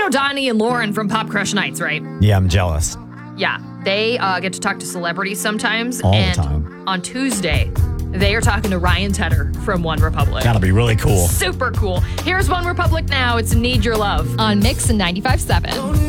know Donnie and Lauren from Pop Crush Nights, right? Yeah, I'm jealous. Yeah, they get to talk to celebrities sometimes. All the and time. on Tuesday, they are talking to Ryan Tedder from One Republic. That'll be really cool. Super cool. Here's One Republic now. It's Need Your Love on Mix and 95.7.